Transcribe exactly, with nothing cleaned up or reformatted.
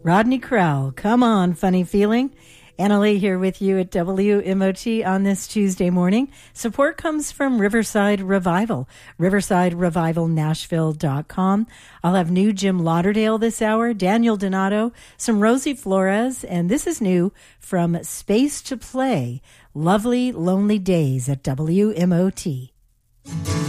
Rodney Crowell, come on, funny feeling. Annalee here with you at W M O T on this Tuesday morning. Support comes from Riverside Revival, riverside revival nashville dot com. I'll have new Jim Lauderdale this hour, Daniel Donato, some Rosie Flores, and this is new from Space to Play, Lovely Lonely Days at W M O T.